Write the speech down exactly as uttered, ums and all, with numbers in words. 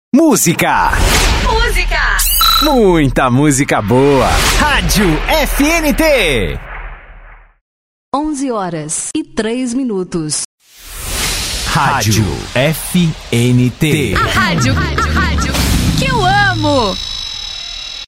Música. Música. Muita música boa. Rádio F N T. onze horas e três minutos. Rádio F N T. A rádio, a rádio que eu amo.